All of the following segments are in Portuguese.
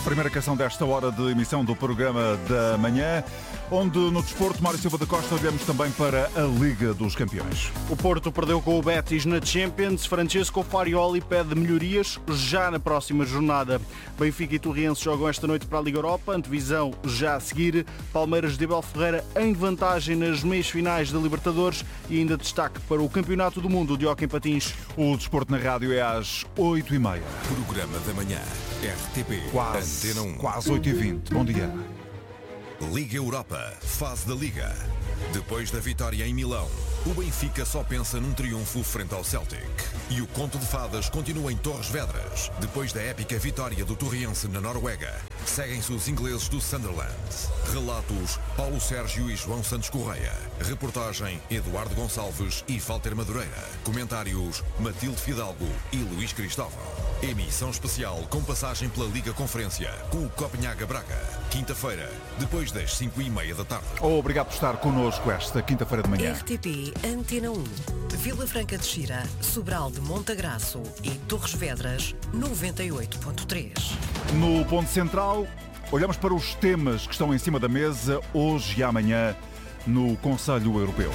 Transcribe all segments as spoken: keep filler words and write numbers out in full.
Primeira canção desta hora de emissão do programa da manhã, onde no desporto, Mário Silva da Costa, olhamos também para a Liga dos Campeões. O Porto perdeu com o Betis na Champions. Francesco Farioli pede melhorias já na próxima jornada. Benfica e Torriense jogam esta noite para a Liga Europa, antevisão já a seguir. Palmeiras de Abel Ferreira em vantagem nas meias finais da Libertadores e ainda destaque para o Campeonato do Mundo de Hóquei em Patins. O desporto na rádio é às oito e meia. Programa da manhã, R T P, Quase, Antena um. quase oito e vinte. Bom dia. Liga Europa, fase da Liga. Depois da vitória em Milão, o Benfica só pensa num triunfo frente ao Celtic. E o conto de fadas continua em Torres Vedras. Depois da épica vitória do Torriense na Noruega, seguem-se os ingleses do Sunderland. Relatos, Paulo Sérgio e João Santos Correia. Reportagem, Eduardo Gonçalves e Walter Madureira. Comentários, Matilde Fidalgo e Luís Cristóvão. Emissão especial com passagem pela Liga Conferência, com o Copenhaga Braga. Quinta-feira, depois das cinco e meia da tarde. Obrigado por estar connosco esta quinta-feira de manhã. R T P Antena um, Vila Franca de Xira, Sobral de Montagraço e Torres Vedras, noventa e oito ponto três. No ponto central, olhamos para os temas que estão em cima da mesa hoje e amanhã no Conselho Europeu.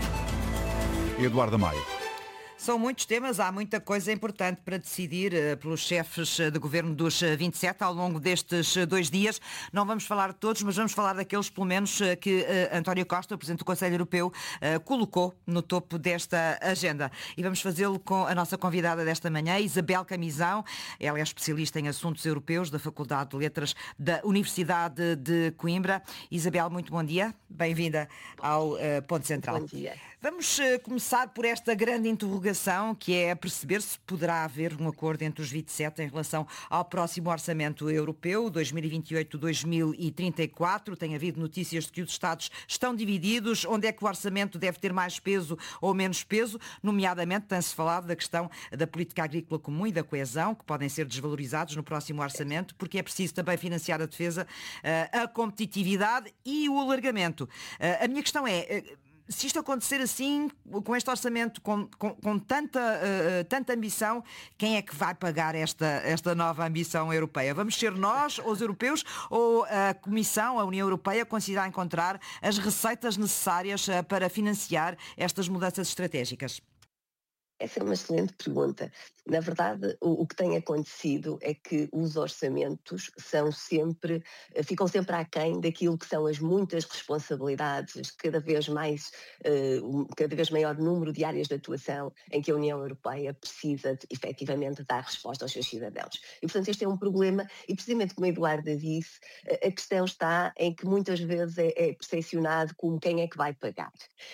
Eduardo Maio. São muitos temas, há muita coisa importante para decidir uh, pelos chefes de governo dos uh, vinte e sete ao longo destes uh, dois dias. Não vamos falar de todos, mas vamos falar daqueles, pelo menos, uh, que uh, António Costa, o Presidente do Conselho Europeu, uh, colocou no topo desta agenda. E vamos fazê-lo com a nossa convidada desta manhã, Isabel Camisão. Ela é especialista em assuntos europeus da Faculdade de Letras da Universidade de Coimbra. Isabel, muito bom dia. Bem-vinda ao uh, Ponto Central. Bom dia. Vamos uh, começar por esta grande interrogação, que é perceber se poderá haver um acordo entre os vinte e sete em relação ao próximo orçamento europeu, dois mil e vinte e oito a dois mil e trinta e quatro. Tem havido notícias de que os Estados estão divididos. Onde é que o orçamento deve ter mais peso ou menos peso? Nomeadamente, tem-se falado da questão da política agrícola comum e da coesão, que podem ser desvalorizados no próximo orçamento, porque é preciso também financiar a defesa, a competitividade e o alargamento. A minha questão é, se isto acontecer assim, com este orçamento, com, com, com tanta, uh, tanta ambição, quem é que vai pagar esta, esta nova ambição europeia? Vamos ser nós, os europeus, ou a Comissão, a União Europeia, conseguirá encontrar as receitas necessárias uh, para financiar estas mudanças estratégicas? Essa é uma excelente pergunta. Na verdade, o, o que tem acontecido é que os orçamentos são sempre, ficam sempre aquém daquilo que são as muitas responsabilidades, cada vez mais, uh, cada vez maior número de áreas de atuação em que a União Europeia precisa de, efetivamente, dar resposta aos seus cidadãos. E, portanto, este é um problema, e precisamente como a Eduarda disse, a questão está em que muitas vezes é, é percepcionado como quem é que vai pagar.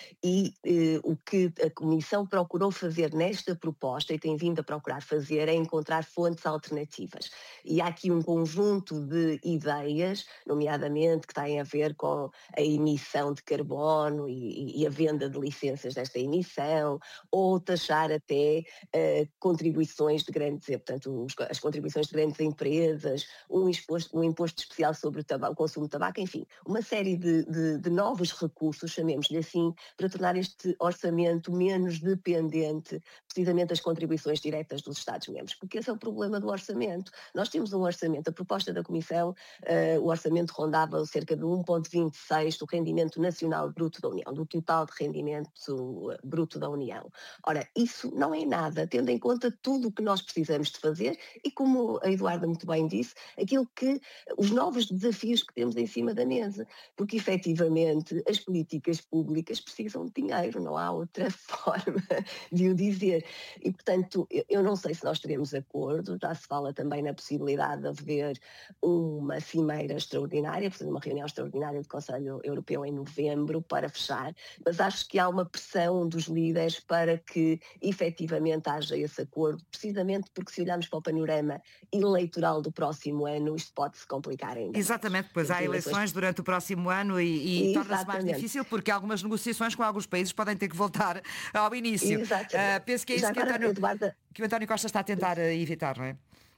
E uh, o que a Comissão procurou fazer nesta proposta, e tem vindo a procurar fazer, é encontrar fontes alternativas. E há aqui um conjunto de ideias, nomeadamente que têm a ver com a emissão de carbono e, e a venda de licenças desta emissão, ou taxar até uh, contribuições de grandes, portanto, os, as contribuições de grandes empresas, um imposto, um imposto especial sobre o, tabaco, o consumo de tabaco, enfim, uma série de, de, de novos recursos, chamemos-lhe assim, para tornar este orçamento menos dependente precisamente das contribuições diretas dos Estados-membros, porque esse é o problema do orçamento. Nós temos um orçamento, a proposta da Comissão, uh, o orçamento rondava cerca de um vírgula vinte e seis do rendimento nacional bruto da União, do total de rendimento bruto da União. Ora, isso não é nada, tendo em conta tudo o que nós precisamos de fazer e, como a Eduarda muito bem disse, aquilo que, os novos desafios que temos em cima da mesa, porque efetivamente as políticas públicas precisam de dinheiro, não há outra forma de o dizer. E, portanto, eu não sei se nós teremos acordo, já se fala também na possibilidade de haver uma cimeira extraordinária, portanto, uma reunião extraordinária do Conselho Europeu em novembro para fechar, mas acho que há uma pressão dos líderes para que efetivamente haja esse acordo, precisamente porque se olharmos para o panorama eleitoral do próximo ano, isto pode-se complicar ainda. Exatamente, pois há eleições durante o próximo ano e, e torna-se mais difícil porque algumas negociações com alguns países podem ter que voltar ao início. Exatamente. Uh, penso que é isso que, António, que o António Costa está a tentar evitar, não é?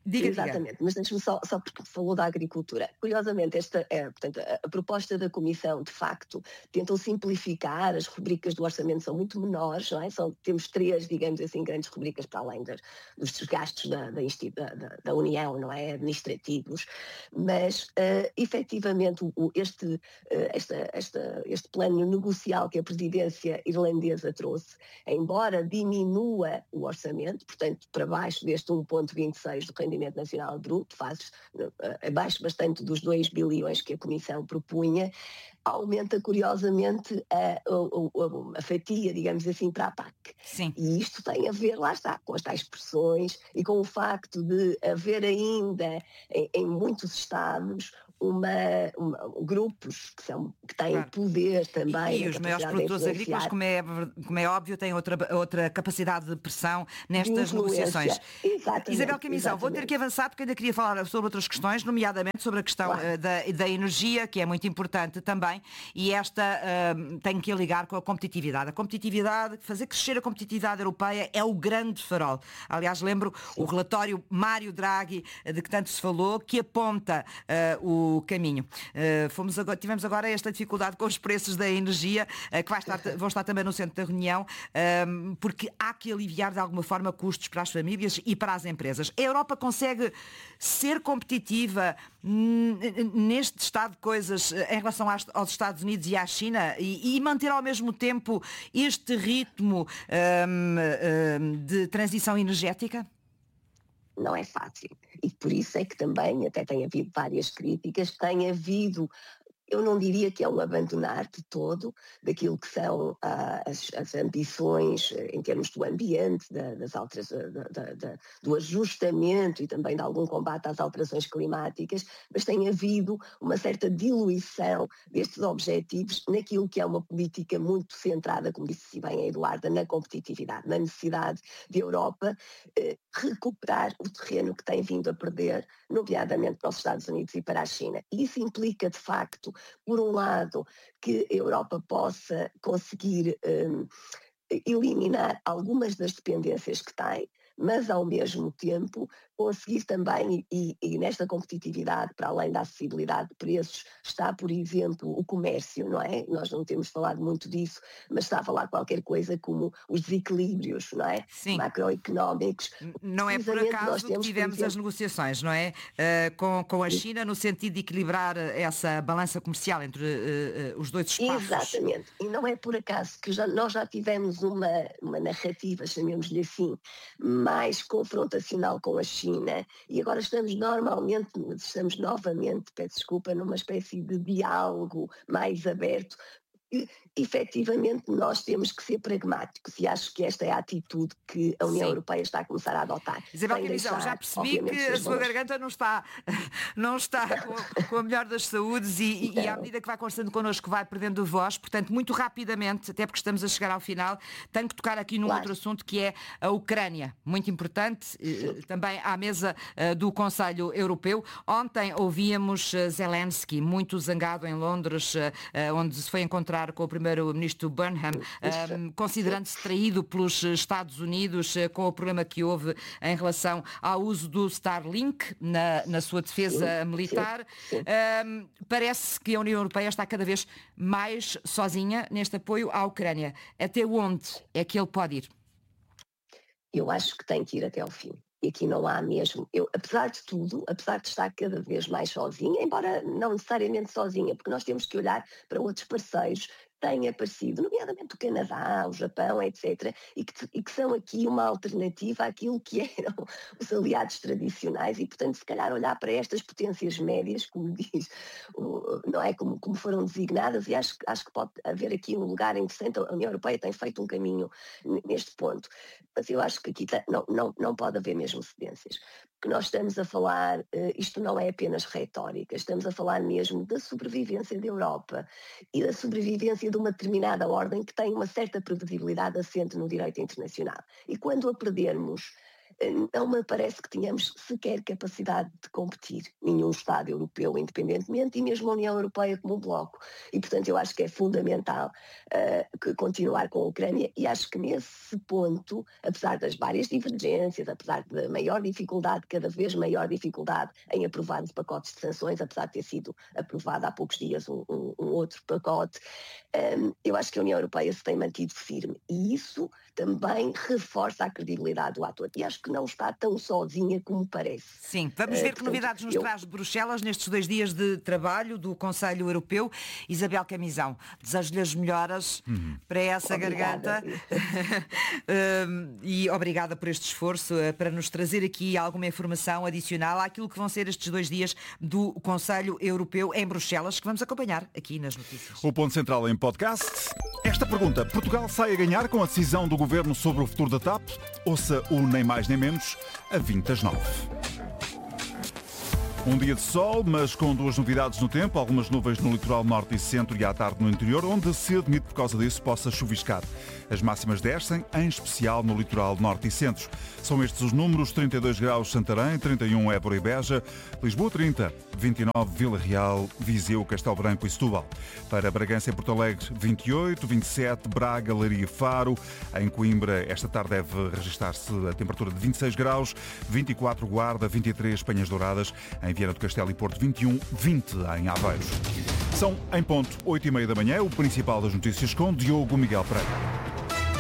Diga, Exatamente, diga. mas deixe-me só, só porque falou da agricultura. Curiosamente, esta, é, portanto, a, a proposta da Comissão, de facto, tentou simplificar, as rubricas do orçamento são muito menores, não é? São, temos três, digamos assim, grandes rubricas para além das, dos gastos da, da, da, da União, não é? Administrativos, mas, uh, efetivamente, o, este, uh, esta, esta, este plano negocial que a presidência irlandesa trouxe, embora diminua o orçamento, portanto, para baixo deste um vírgula vinte e seis do rendimento nacional bruto, faz abaixo bastante dos dois bilhões que a Comissão propunha, aumenta curiosamente a, a, a fatia, digamos assim, para a P A C. Sim. E isto tem a ver, lá está, com as tais pressões e com o facto de haver ainda em, em muitos estados uma, uma, grupos que, são, que têm claro. poder também. E, e os maiores produtores agrícolas, como é, como é óbvio, têm outra, outra capacidade de pressão nestas de negociações. Exatamente, Isabel Camisão, exatamente. vou ter que avançar porque ainda queria falar sobre outras questões, nomeadamente sobre a questão claro. uh, da, da energia, que é muito importante também, e esta uh, tem que ligar com a competitividade. A competitividade, fazer crescer a competitividade europeia é o grande farol. Aliás, lembro Sim. o relatório Mário Draghi, de que tanto se falou, que aponta uh, o o caminho. Uh, fomos agora, tivemos agora esta dificuldade com os preços da energia, uh, que vai estar, vão estar também no centro da reunião, uh, porque há que aliviar de alguma forma custos para as famílias e para as empresas. A Europa consegue ser competitiva neste estado de coisas em relação aos Estados Unidos e à China e, e manter ao mesmo tempo este ritmo um, um, de transição energética? Não é fácil. E por isso é que também, até tem havido várias críticas, tem havido, eu não diria que é um abandonar de todo daquilo que são ah, as, as ambições em termos do ambiente, da, das alterações, da, da, da, do ajustamento e também de algum combate às alterações climáticas, mas tem havido uma certa diluição destes objetivos naquilo que é uma política muito centrada, como disse bem a Eduarda, na competitividade, na necessidade de Europa eh, recuperar o terreno que tem vindo a perder, nomeadamente para os Estados Unidos e para a China. E isso implica, de facto, por um lado, que a Europa possa conseguir um, eliminar algumas das dependências que tem, mas ao mesmo tempo conseguir também, e, e nesta competitividade, para além da acessibilidade de preços, está, por exemplo, o comércio, não é? Nós não temos falado muito disso, mas está a falar qualquer coisa como os desequilíbrios, não é? Sim. Macroeconómicos. Não é por acaso que tivemos exemplo... as negociações, não é? Uh, com, com a China, no sentido de equilibrar essa balança comercial entre uh, uh, os dois espaços. Exatamente. E não é por acaso que já, nós já tivemos uma, uma narrativa, chamemos-lhe assim, mais confrontacional com a China, e agora estamos normalmente, estamos novamente, peço desculpa, numa espécie de diálogo mais aberto. E, efetivamente, nós temos que ser pragmáticos e acho que esta é a atitude que a União Sim. Europeia está a começar a adotar. Isabel Camisão, já percebi que a sua garganta não está, não está com, com a melhor das saúdes e, e à medida que vai conversando connosco vai perdendo voz, portanto, muito rapidamente, até porque estamos a chegar ao final, tenho que tocar aqui num claro. outro assunto que é a Ucrânia, muito importante, Sim. também à mesa do Conselho Europeu. Ontem ouvíamos Zelensky, muito zangado em Londres, onde se foi encontrar com o primeiro-ministro Burnham, um, considerando-se traído pelos Estados Unidos uh, com o problema que houve em relação ao uso do Starlink na, na sua defesa sim, militar. Sim, sim. Um, parece que a União Europeia está cada vez mais sozinha neste apoio à Ucrânia. Até onde é que ele pode ir? Eu acho que tem que ir até ao fim. E aqui não há mesmo, eu, apesar de tudo, apesar de estar cada vez mais sozinha, embora não necessariamente sozinha, porque nós temos que olhar para outros parceiros têm aparecido, nomeadamente o Canadá, o Japão, etcétera, e que, e que são aqui uma alternativa àquilo que eram os aliados tradicionais e, portanto, se calhar olhar para estas potências médias, como diz, não é, como, como foram designadas, e acho, acho que pode haver aqui um lugar interessante. A União Europeia tem feito um caminho neste ponto, mas eu acho que aqui não, não, não pode haver mesmo cedências. Que nós estamos a falar, isto não é apenas retórica, estamos a falar mesmo da sobrevivência da Europa e da sobrevivência de uma determinada ordem que tem uma certa previsibilidade assente no direito internacional. E quando a perdermos, não me parece que tenhamos sequer capacidade de competir nenhum Estado europeu independentemente e mesmo a União Europeia como um bloco. E, portanto, eu acho que é fundamental uh, que continuar com a Ucrânia e acho que nesse ponto, apesar das várias divergências, apesar da maior dificuldade, cada vez maior dificuldade em aprovar os pacotes de sanções, apesar de ter sido aprovado há poucos dias um, um, um outro pacote, um, eu acho que a União Europeia se tem mantido firme e isso também reforça a credibilidade do ator. E acho que não está tão sozinha como parece. Sim, vamos ver uh, que portanto, novidades nos eu... traz de Bruxelas nestes dois dias de trabalho do Conselho Europeu. Isabel Camisão, desejo-lhe as melhoras uhum. para essa obrigada. garganta uh, e obrigada por este esforço uh, para nos trazer aqui alguma informação adicional àquilo que vão ser estes dois dias do Conselho Europeu em Bruxelas, que vamos acompanhar aqui nas notícias. O Ponto Central em podcast. Esta pergunta: Portugal sai a ganhar com a decisão do Governo sobre o futuro da TAP? Ouça o Nem Mais Nem Menos a vinte às nove. Um dia de sol, mas com duas novidades no tempo. Algumas nuvens no litoral norte e centro e à tarde no interior, onde se admite por causa disso possa chuviscar. As máximas descem, em especial no litoral norte e centro. São estes os números: trinta e dois graus Santarém, trinta e um Évora e Beja, Lisboa trinta, vinte e nove Vila Real, Viseu, Castelo Branco e Setúbal. Para Bragança e Porto Alegre, vinte e oito, vinte e sete, Braga, Leiria e Faro. Em Coimbra, esta tarde deve registrar-se a temperatura de vinte e seis graus, vinte e quatro Guarda, vinte e três Penhas Douradas, em Viana do Castelo e Porto vinte e um, vinte em Aveiros. São em ponto oito e meia da manhã, o principal das notícias com Diogo Miguel Pereira.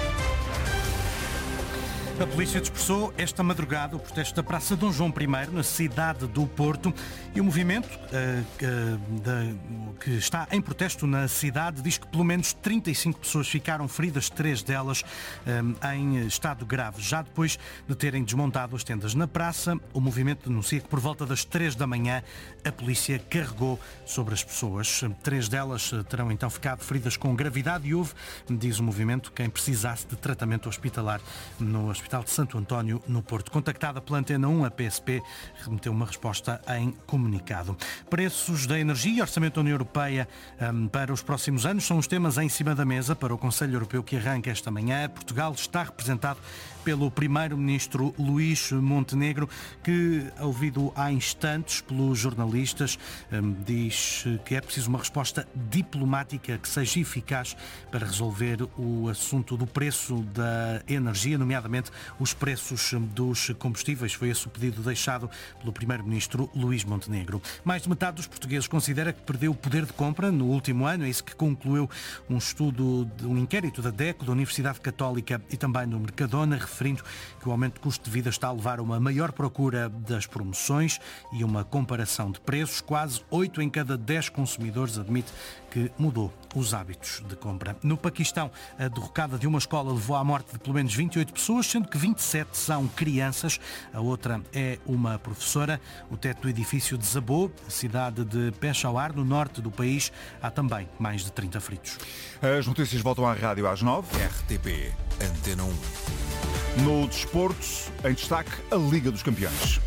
A polícia dispersou esta madrugada o protesto da Praça Dom João I, na cidade do Porto, e o movimento uh, uh, da, que está em protesto na cidade diz que pelo menos trinta e cinco pessoas ficaram feridas, três delas uh, em estado grave. Já depois de terem desmontado as tendas na praça, o movimento denuncia que por volta das três da manhã a polícia carregou sobre as pessoas. Três delas terão então ficado feridas com gravidade e houve, diz o movimento, quem precisasse de tratamento hospitalar no Hospital de Santo António, no Porto. Contactada pela Antena um, a P S P remeteu uma resposta em comunicado. Preços da energia e orçamento da União Europeia um, para os próximos anos são os temas em cima da mesa para o Conselho Europeu que arranca esta manhã. Portugal está representado pelo primeiro-ministro Luís Montenegro, que, ouvido há instantes pelos jornalistas, diz que é preciso uma resposta diplomática que seja eficaz para resolver o assunto do preço da energia, nomeadamente os preços dos combustíveis. Foi esse o pedido deixado pelo primeiro-ministro Luís Montenegro. Mais de metade dos portugueses considera que perdeu o poder de compra no último ano. É isso que concluiu um estudo, de um inquérito da DECO, da Universidade Católica e também do Mercadona, referindo que o aumento de custo de vida está a levar a uma maior procura das promoções e uma comparação de preços. Quase oito em cada dez consumidores admite que mudou os hábitos de compra. No Paquistão, a derrocada de uma escola levou à morte de pelo menos vinte e oito pessoas, sendo que vinte e sete são crianças. A outra é uma professora. O teto do edifício desabou. Na cidade de Peshawar, no norte do país, há também mais de trinta feridos. As notícias voltam à rádio às nove. R T P Antena um. No desporto, em destaque, a Liga dos Campeões.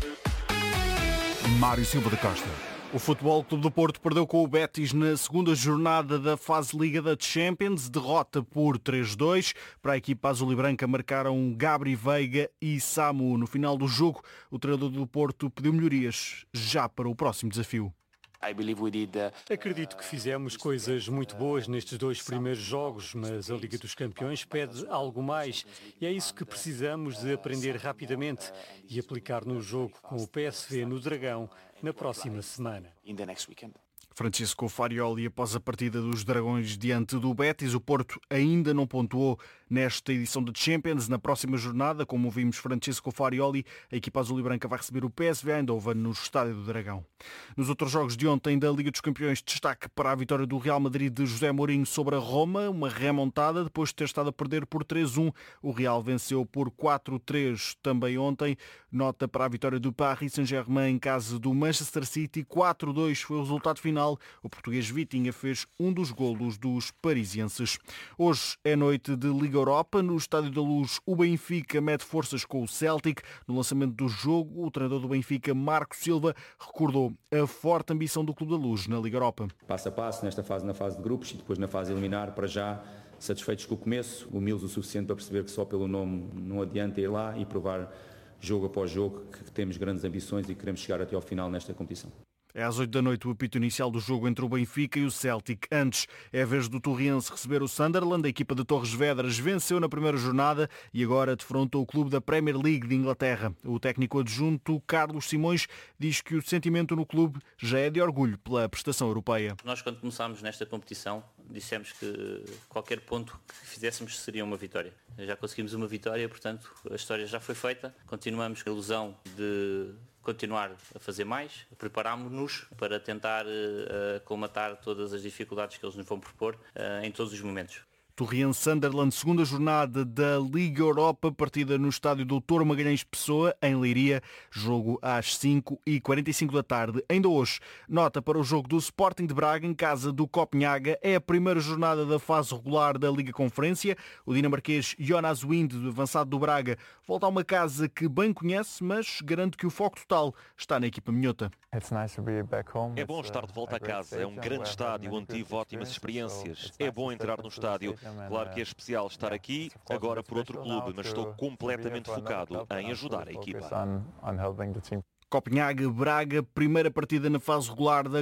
Mário Silva da Costa. O Futebol Clube do Porto perdeu com o Betis na segunda jornada da fase Liga da Champions, derrota por três a dois. Para a equipa azul e branca marcaram Gabri Veiga e Samu. No final do jogo, o treinador do Porto pediu melhorias já para o próximo desafio. Acredito que fizemos coisas muito boas nestes dois primeiros jogos, mas a Liga dos Campeões pede algo mais e é isso que precisamos de aprender rapidamente e aplicar no jogo com o P S V no Dragão na próxima semana. Francisco Farioli, após a partida dos Dragões diante do Betis, o Porto ainda não pontuou nesta edição de Champions. Na próxima jornada, como vimos Francisco Farioli, a equipa azul e branca vai receber o P S V Eindhoven no Estádio do Dragão. Nos outros jogos de ontem da Liga dos Campeões, destaque para a vitória do Real Madrid de José Mourinho sobre a Roma, uma remontada depois de ter estado a perder por três a um. O Real venceu por quatro a três também ontem. Nota para a vitória do Paris Saint-Germain em casa do Manchester City, quatro a dois foi o resultado final. O português Vitinha fez um dos golos dos parisienses. Hoje é noite de Liga Europa. No Estádio da Luz, o Benfica mede forças com o Celtic. No lançamento do jogo, o treinador do Benfica, Marco Silva, recordou a forte ambição do Clube da Luz na Liga Europa. Passo a passo, nesta fase, na fase de grupos e depois na fase eliminar, para já satisfeitos com o começo, humildes o suficiente para perceber que só pelo nome não adianta ir lá e provar jogo após jogo, que temos grandes ambições e queremos chegar até ao final nesta competição. É às oito da noite o apito inicial do jogo entre o Benfica e o Celtic. Antes é a vez do Torriense receber o Sunderland. A equipa de Torres Vedras venceu na primeira jornada e agora defronta o clube da Premier League de Inglaterra. O técnico adjunto Carlos Simões diz que o sentimento no clube já é de orgulho pela prestação europeia. Nós, quando começámos nesta competição, dissemos que qualquer ponto que fizéssemos seria uma vitória. Já conseguimos uma vitória, portanto a história já foi feita. Continuamos com a ilusão de continuar a fazer mais, preparámos-nos para tentar uh, colmatar todas as dificuldades que eles nos vão propor uh, em todos os momentos. Torriense Sunderland, segunda jornada da Liga Europa, partida no estádio doutor Magalhães Pessoa, em Leiria, jogo às cinco e quarenta e cinco da tarde. Ainda hoje, nota para o jogo do Sporting de Braga, em casa do Copenhaga. É a primeira jornada da fase regular da Liga Conferência. O dinamarquês Jonas Wind, avançado do Braga, volta a uma casa que bem conhece, mas garante que o foco total está na equipa minhota. É bom estar de volta a casa. É um grande estádio onde tive ótimas experiências. É bom entrar no estádio. Claro que é especial estar aqui, agora por outro clube, mas estou completamente focado em ajudar a equipa. Copenhaga, Braga, primeira partida na fase regular da